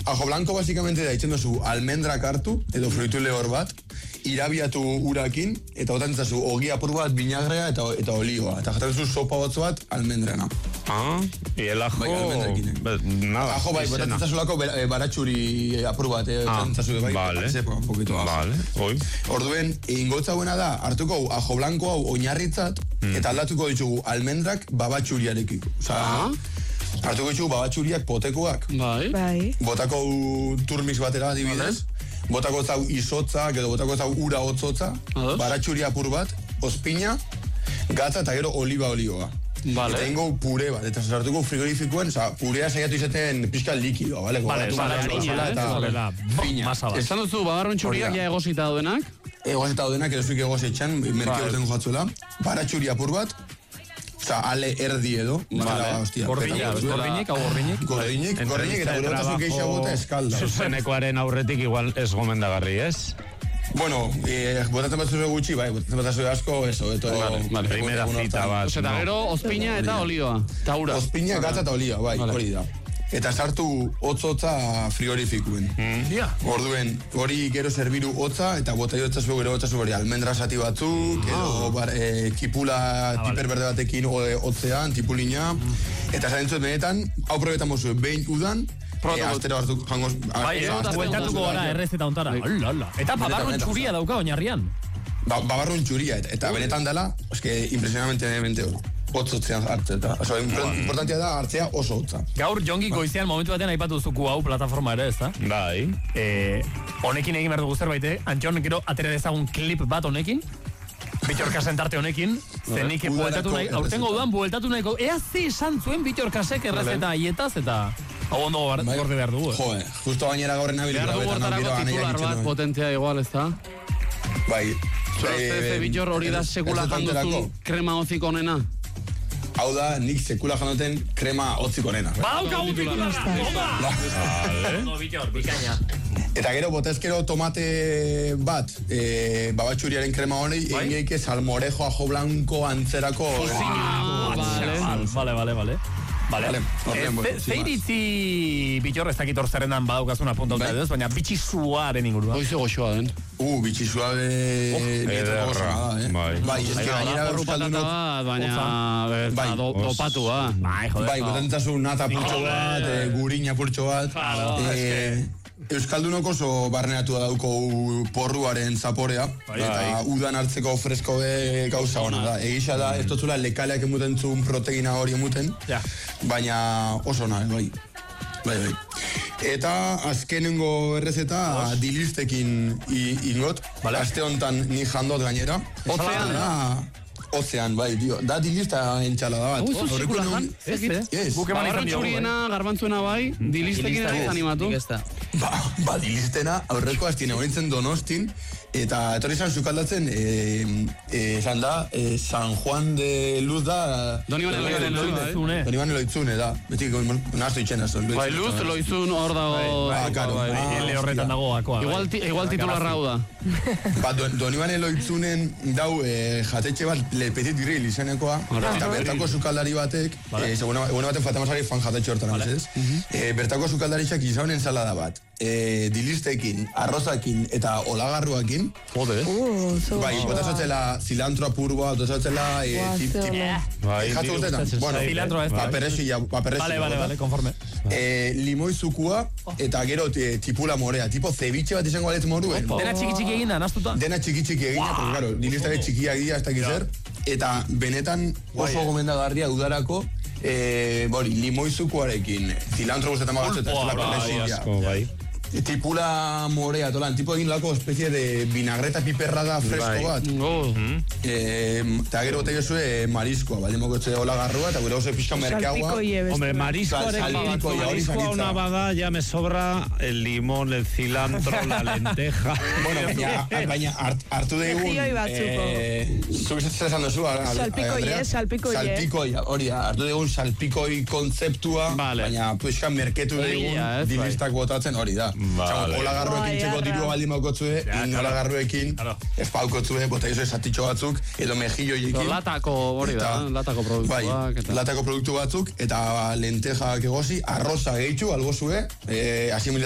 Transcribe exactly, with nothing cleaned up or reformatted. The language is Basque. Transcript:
ajo blanco basikamente da itzen duzu almendrak hartu, edo fruitu lehor bat, irabiatu urakin, eta botatzen zazu ogi apur bat, binagrea eta, eta olioa. Eta jatzen duzu sopa batzu bat almendrana. Ah, y el ajo... Bai, nada. Ajo bai, botatzen zazulako baratxuri apur bat, eh, ah, zazu, bai, vale. Zepa, un poquito ajo. Vale, oi. Orduen, ingotza buena da, hartuko ajo blanco hau oinarritzat, mm. eta aldatuko ditugu almendrak babatxuriarekin. Osa, ah. hartuko ditugu babatxuriak potekoak. Bai. Bai. Botako turmix batera adibidez. Botako zau izotzak, edo botako zau ura hotzotza, baratxuri apur bat, ospina, gatza eta gero oliba olioa. Vale. Eta ingo pure bat, eta sartuko frigorifikuen, oza, purea saiatu izaten pixka likidoa, bale? Vale, vale, eta fina. Esan duzu, babarrun txuriak ja egosita daudenak? Egosita daudenak, edo zuik egos etxan, merke urten jatzuela. Baratxuri apur bat, oza, ale erdi edo. Gordinak, gordinik, hau gordinik? Gordinik, gordinik, eta gure batazuk eixo bota eskalda. Zuzenekoaren aurretik igual ez gomendagarri, ez? Bueno, eh, botatzen bat zure gutxi, bai, botatzen bat zure asko, eso, eto... Vale, vale. Primera cita bat. Eta gero, ospina eta olioa. Eta ura. Ospina, gatza eta olioa, bai, hori da. Eta sartu hotz-hotza frigorifikuen. Mm. Yeah. Orduen, hori gero serviru hotza, eta bota jotzazu gero hotzazu hori almendra sati batzuk, ah. edo bar, e, kipula ah, tiper berde batekin hotzean, tipulina, mm. eta zarentzuet benetan, hau probetan mozu, behin udan, e, astero hartu jangoz... Bai, bueltatuko gara, errezeta ontara. Eta babarrun txuria dauka oinarrian. Ba, babarrun txuria, eta, eta benetan dela, eske, impresionamentemente hori. Hotzotzean hartzea, eta oso, importantia da hartzea oso hotza. Gaur, Jongi goizean momentu batean aipatu zuku hau plataforma ere, ez da? Bai. Eh, honekin egin behar dugu zerbait, eh? Antxon, gero, atera dezagun klip bat honekin, Bitorka sentarte honekin, zenik bueltatu nahi, aurtengo dudan bueltatu nahiko, ea zi esan zuen Bitorkasek errezeta aietaz, eta hau ondo gorde behar dugu, eh? Joe, justo gainera gaurren nabil. Behar dugu hortarako titular bat potentzia igual, ez da? Bai. Zure Bitor hori da sekula janduzu krema hotzik onena? Hau da, nik sekula janoten krema hotzik onena. Badaukagu titular! Ondo, Bitor, bikaina. Eta gero, botezkero tomate bat, e, babatxuriaren krema hori, egin geike salmorejo ajo blanco antzerako... Vale, vale, vale. Vale. Zeiritzi Bitor, ez dakit hor zerrendan badaukazuna punta edo, baina bitxisuaren ingurua. Hoize goxoa den. Uh, bitxisua de... Ederra. Bai, ez que gainera euskaldunok... Baina, dopatua. Bai, botentzazu nata purtxo bat, gurina purtxo bat... Euskaldunok oso barneatu dauko porruaren zaporea, eta udan hartzeko fresko gauza hona da. Egisa da, ez totzula lekaleak emuten zuen proteina hori emuten, baina oso ona, bai. Bai, bai. Eta azkenengo errezeta dilistekin ingot, aste hontan ni jandot gainera. Ozean? Ozean, bai, dio. Da dilista entxalada bat. Uizu, sekula jan? Ez, ez. Babarron txuriena, garbantzuena bai, dilistekin ez animatu. Ba, ba, dilistena, aurreko hastien egointzen Donostin, eta etorri zan zukaldatzen, esan da, San Juan de Luz da... Donibane Loitzune. Donibane Loitzune, da. Beti, naztu itxena. Bai, Luz, Loitzun hor dago... Ba, karo. Ele horretan dago gakoa. Igual titularra hau da. Ba, Donibane Loitzunen dau jatetxe bat, Le Petit Grill izenekoa, eta bertako sukaldari batek, egune baten Fatamasari fan jatetxe hortan, bertako sukaldaritxak izaun ensalada bat. E, dilistekin, arrozakin eta olagarruakin. Jode. Uh, so bai, botazotzela cilantro apurua, botazotzela... E, wow, tip, tip, bai, jatu urtetan. Bueno, cilantro ez. Paperrexia, paperrexia. Vale, vale, vale, konforme. E, limoi zukua eta gero tipula morea. Tipo ceviche bat izango aletz moruen. Dena txiki txiki egin da, naztuta? Dena txiki txiki egin da, porque claro, dilistare txikiak dira, ez dakiz zer. Eta benetan oso gomendagarria udarako, Eh, bori, limoizukoarekin, cilantro guztetan magatzen, eta ez la perlexia. Tipula morea, tolan, tipo egin lako espezie de vinagreta piperrada fresko bat. Eta gero bote jozue mariskoa, bali mokotze hola garrua, eta gero oso pixka merkeagua. Hombre, mariskoa una bada, ya me sobra el limón, el cilantro, la lenteja. Bueno, baina hartu daigun... Zuk esan duzu, Salpikoia, salpikoia. Salpikoia, hori, hartu daigun salpikoi kontzeptua, baina pixka merketu daigun dilistak botatzen hori da. Ola garruekin txeko dirua baldin maukotzue, inola garruekin, ez paukotzue, bota izue satitxo batzuk, edo mejilloiekin. Latako, hori da, latako produktuak. Latako produktu batzuk, eta lentejak egozi, arroza gehitxu, algozue, asimilatu